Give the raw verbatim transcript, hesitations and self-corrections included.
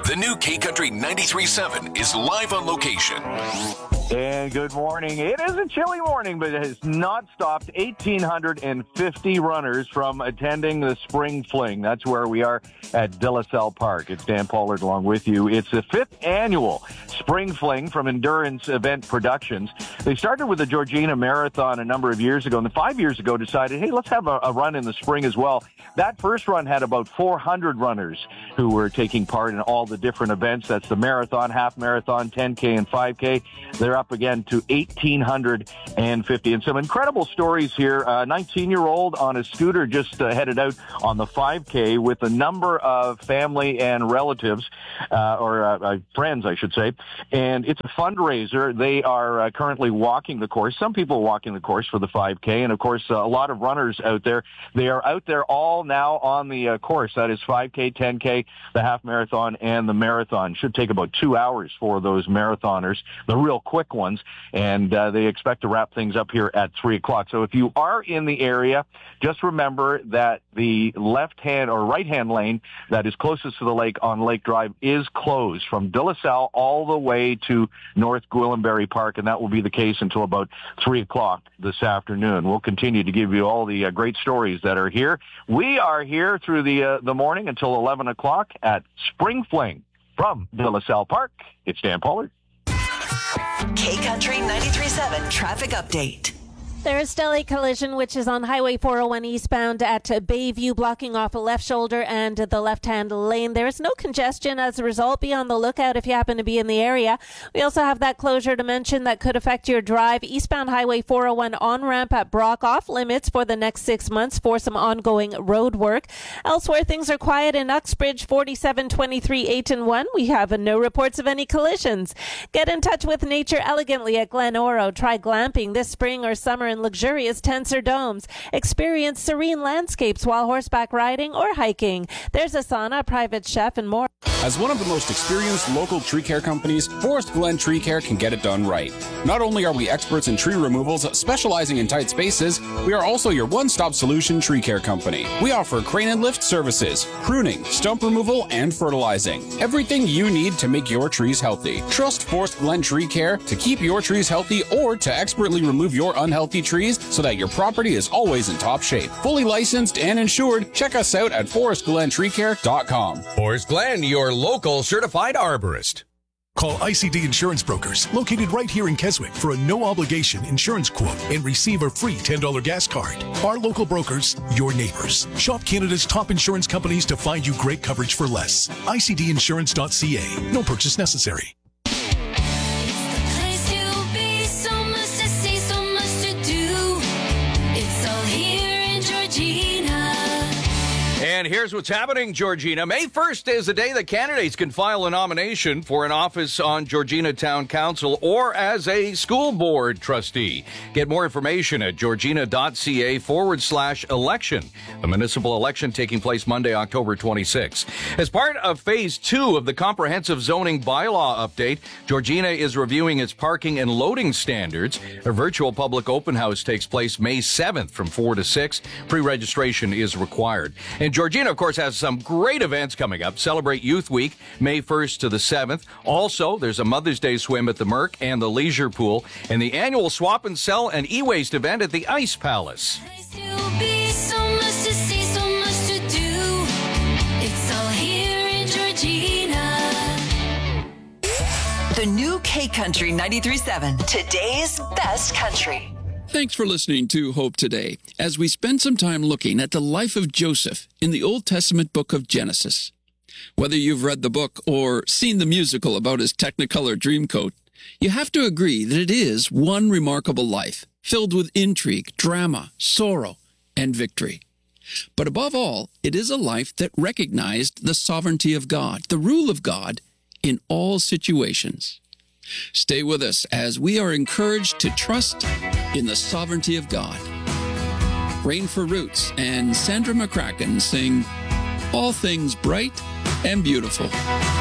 The new K-Country ninety-three point seven is live on location. And good morning. It is a chilly morning, but it has not stopped one thousand eight hundred fifty runners from attending the Spring Fling. That's where we are at De La Salle Park. It's Dan Pollard along with you. It's the fifth annual Spring Fling from Endurance Event Productions. They started with the Georgina Marathon a number of years ago, and then five years ago decided, hey, let's have a, a run in the spring as well. That first run had about four hundred runners who were taking part in all the different events. That's the marathon, half marathon, ten K, and five K. They're up again to one thousand eight hundred fifty. And some incredible stories here. A nineteen-year-old on a scooter just uh, headed out on the five K with a number of family and relatives, uh, or uh, uh, friends, I should say. And it's a fundraiser. They are uh, currently walking the course. Some people walking the course for the five K. And, of course, uh, a lot of runners out there. They are out there all now on the uh, course. That is five K, ten K, the half marathon, and the marathon. Should take about two hours for those marathoners, the real quick ones, and uh, they expect to wrap things up here at three o'clock. So if you are in the area, just remember that the left-hand or right-hand lane that is closest to the lake on Lake Drive is closed from De La Salle all the way to North Gwillimbury Park, and that will be the case until about three o'clock this afternoon. We'll continue to give you all the uh, great stories that are here. We are here through the uh, the morning until eleven o'clock at Spring Fling from De La Salle Park. It's Dan Pollard. K-Country ninety-three point seven traffic update. There is still a collision which is on Highway four oh one eastbound at Bayview, blocking off a left shoulder and the left-hand lane. There is no congestion as a result. Be on the lookout if you happen to be in the area. We also have that closure to mention that could affect your drive. Eastbound Highway four oh one on-ramp at Brock off limits for the next six months for some ongoing road work. Elsewhere, things are quiet in Uxbridge, forty-seven twenty-three eight and one. We have no reports of any collisions. Get in touch with Nature Elegantly at Glen Oro. Try glamping this spring or summer in luxurious tents or domes. Experience serene landscapes while horseback riding or hiking. There's a sauna, a private chef, and more. As one of the most experienced local tree care companies, Forest Glen Tree Care can get it done right. Not only are we experts in tree removals, specializing in tight spaces, we are also your one-stop solution tree care company. We offer crane and lift services, pruning, stump removal, and fertilizing. Everything you need to make your trees healthy. Trust Forest Glen Tree Care to keep your trees healthy or to expertly remove your unhealthy trees so that your property is always in top shape. Fully licensed and insured, check us out at forest glen tree care dot com. Forest Glen, your local certified arborist. Call I C D Insurance Brokers, located right here in Keswick, for a no-obligation insurance quote and receive a free ten dollars gas card. Our local brokers, your neighbors. Shop Canada's top insurance companies to find you great coverage for less. I C D insurance dot C A. No purchase necessary. And here's what's happening, Georgina. May first is the day that candidates can file a nomination for an office on Georgina Town Council or as a school board trustee. Get more information at georgina.ca forward slash election. The municipal election taking place Monday, October twenty-sixth. As part of phase two of the comprehensive zoning bylaw update, Georgina is reviewing its parking and loading standards. A virtual public open house takes place May seventh from four to six. Pre-registration is required. And Georgina, of course, has some great events coming up. Celebrate Youth Week, May first to the seventh. Also, there's a Mother's Day swim at the Merc and the Leisure Pool, and the annual Swap and Sell and E-Waste event at the Ice Palace. The new K-Country ninety-three point seven, today's best country. Thanks for listening to Hope Today, as we spend some time looking at the life of Joseph in the Old Testament book of Genesis. Whether you've read the book or seen the musical about his Technicolor Dreamcoat, you have to agree that it is one remarkable life, filled with intrigue, drama, sorrow, and victory. But above all, it is a life that recognized the sovereignty of God, the rule of God, in all situations. Stay with us as we are encouraged to trust in the sovereignty of God. Rain for Roots and Sandra McCracken sing All Things Bright and Beautiful.